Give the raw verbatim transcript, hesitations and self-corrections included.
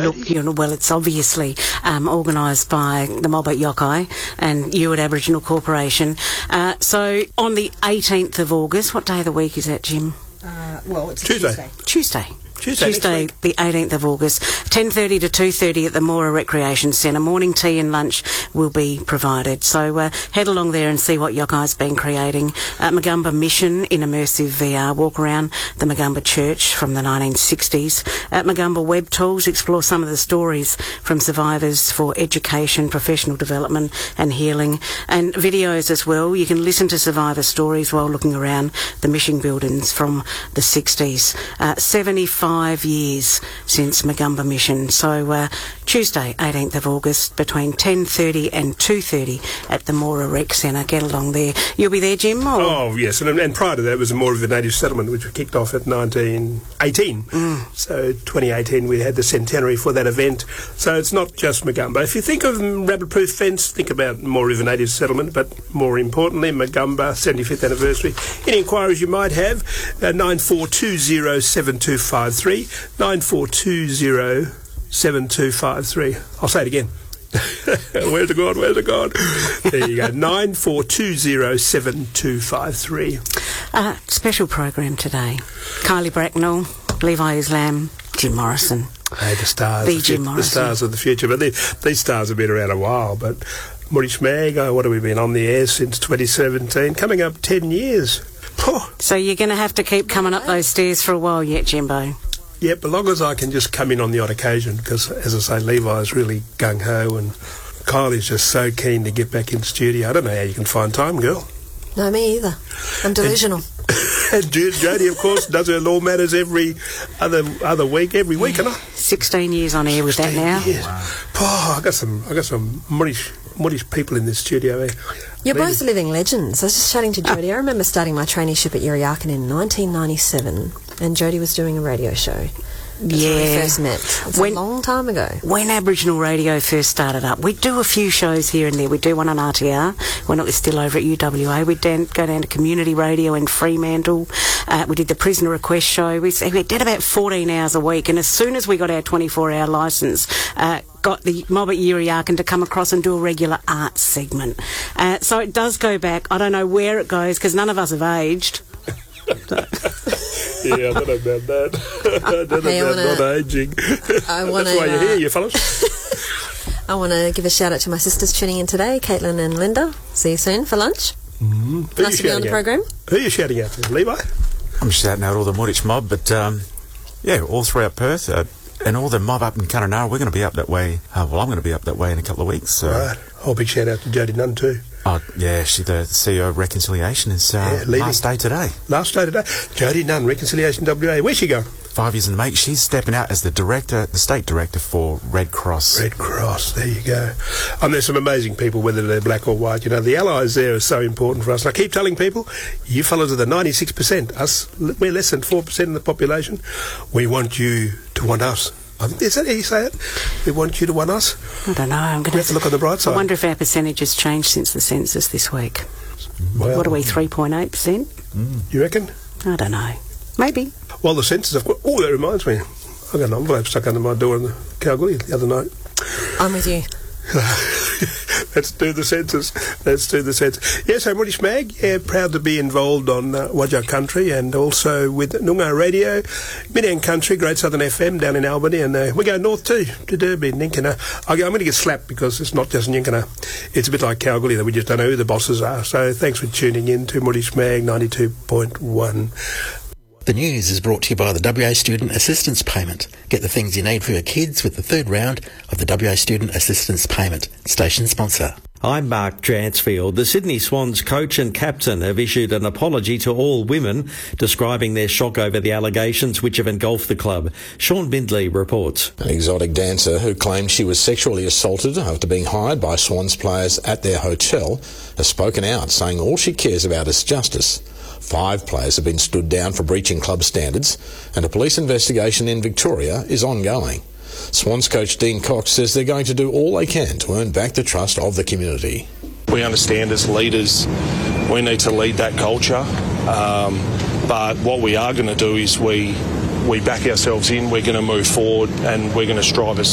look, you know, well, it's obviously um, organised by the mob at Yockeye and you at Aboriginal Corporation. Uh, so on the eighteenth of August, what day of the week is that, Jim? Uh, well, it's Tuesday. Tuesday. Tuesday. Tuesday, Tuesday the eighteenth of August, ten thirty to two thirty at the Mora Recreation Centre. Morning tea and lunch will be provided. So uh, head along there and see what Yockeye's been creating. Uh, Magumba Mission in immersive V R. Walk around the Magumba Church from the nineteen sixties. At Magumba Web Tools, explore some of the stories from survivors for education, professional development and healing. And videos as well. You can listen to survivor stories while looking around the mission buildings from the sixties. Uh, seventy-five years since Magumba Mission. So uh, Tuesday, eighteenth of August, between ten thirty and two thirty at the Mora Rec Centre. Get along there. You'll be there, Jim? Or? Oh, yes. And, and prior to that was more of a native settlement, which kicked off at nineteen eighteen. Mm. So twenty eighteen, we had the centenary for that event. So it's not just Magumba. If you think of Rabbit Proof Fence, think about more of a native settlement, but more importantly, Magumba, seventy-fifth anniversary. Any inquiries you might have, uh, nine four two zero seven two five three, nine four two zero seven two five three. I'll say it again. Where's the God? Where's the God? There you go. nine four two zero seven two five three. Uh, special program today. Kylie Bracknell, Levi Islam, Jim Morrison. Hey, the stars. The the, Jim the Morrison. stars of the future. But they, these stars have been around a while. But Maurice Mag, oh, what have we been on the air since twenty seventeen? Coming up ten years. Oh. So you're going to have to keep coming up those stairs for a while yet, Jimbo. Yep, as long as I can just come in on the odd occasion, because, as I say, Levi's really gung-ho and Kylie's just so keen to get back in the studio. I don't know how you can find time, girl. No, me either. I'm delusional. And Jodie, of course, does her Law Matters every other other week, every week, isn't it? Sixteen years on air with that now. Years. Oh, I got some, I got some Moorish, Moorish people in this studio here. You're Leaving. both living legends. I was just chatting to Jodie. I remember starting my traineeship at Yirrayakan in nineteen ninety-seven, and Jodie was doing a radio show. That's yeah. when we first met. It's when, a long time ago. When Aboriginal radio first started up, we'd do a few shows here and there. We'd do one on R T R when it was still over at U W A. We'd dan- go down to community radio in Fremantle. Uh, we did the Prisoner Request show. We, we did about fourteen hours a week, and as soon as we got our twenty-four hour licence, uh, got the mob at Yirrayakan to come across and do a regular arts segment. Uh, so it does go back. I don't know where it goes because none of us have aged. So. Yeah, I don't know about that. I don't know Hey, about wanna, not ageing. I wanna, That's why you're uh, here, you fellas. I want to give a shout out to my sisters tuning in today, Caitlin and Linda. See you soon for lunch. Mm-hmm. Nice to be on the program. Who are you shouting out to? Levi? I'm shouting out all the Moorish mob, but um, yeah, all throughout Perth uh, and all the mob up in Kununurra. We're going to be up that way. Uh, well, I'm going to be up that way in a couple of weeks. So. Right. Oh, big shout out to Jodie Nunn too. Oh, yeah, she's the C E O of Reconciliation. It's uh, yeah, last day today. Last day today. Jodie Nunn, Reconciliation W A. Where's she going? Five years in the make. She's stepping out as the director, the state director for Red Cross. Red Cross, there you go. And there's some amazing people, whether they're black or white. You know, the allies there are so important for us. And I keep telling people, you fellas are the ninety-six percent. Us, we're less than four percent of the population. We want you to want us. Is that how you say it? We want you to want us? I don't know. I'm going we have to look on the bright side. I wonder if our percentage has changed since the census this week. Well, what are we, three point eight percent? Mm. You reckon? I don't know. Maybe. Well, the census, I've got... Oh, that reminds me. I got an envelope stuck under my door in the Kalgoorlie the other night. I'm with you. Let's do the census. Let's do the census. Yes, I'm Moorish Mag. Yeah, proud to be involved on uh, Wajak Country and also with Noongar Radio, Minang Country, Great Southern F M down in Albany, and uh, we go north too, to Derby, Ninkana. I'm going to get slapped because it's not just Ninkana. It's a bit like Kalgoorlie that we just don't know who the bosses are. So thanks for tuning in to Moorish Mag ninety-two point one. The news is brought to you by the W A Student Assistance Payment. Get the things you need for your kids with the third round of the W A Student Assistance Payment. Station sponsor. I'm Mark Dransfield. The Sydney Swans coach and captain have issued an apology to all women, describing their shock over the allegations which have engulfed the club. Sean Bindley reports. An exotic dancer who claimed she was sexually assaulted after being hired by Swans players at their hotel has spoken out, saying all she cares about is justice. Five players have been stood down for breaching club standards, and a police investigation in Victoria is ongoing. Swans coach Dean Cox says they're going to do all they can to earn back the trust of the community. We understand as leaders we need to lead that culture, um, but what we are going to do is we we back ourselves in, we're going to move forward, and we're going to strive as